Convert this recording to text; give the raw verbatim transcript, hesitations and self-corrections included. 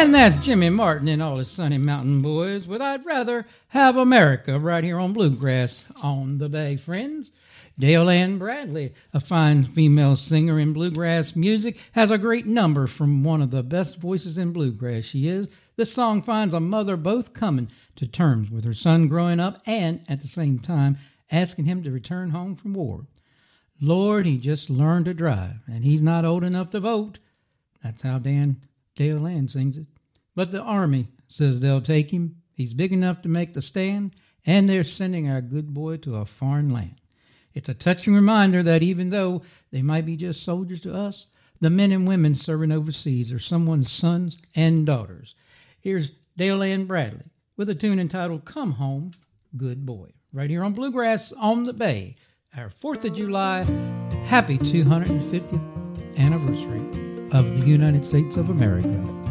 And that's Jimmy Martin and all his Sunny Mountain Boys with I'd Rather Have America right here on Bluegrass on the Bay, friends. Dale Ann Bradley, a fine female singer in bluegrass music, has a great number from one of the best voices in bluegrass. She is. This song finds a mother both coming to terms with her son growing up and, at the same time, asking him to return home from war. Lord, he just learned to drive, and he's not old enough to vote. That's how Dan Dale Ann sings it. But the Army says they'll take him. He's big enough to make the stand, and they're sending our good boy to a foreign land. It's a touching reminder that even though they might be just soldiers to us, the men and women serving overseas are someone's sons and daughters. Here's Dale Ann Bradley with a tune entitled Come Home, Good Boy, right here on Bluegrass on the Bay. Our fourth of July, happy two hundred fiftieth anniversary of the United States of America.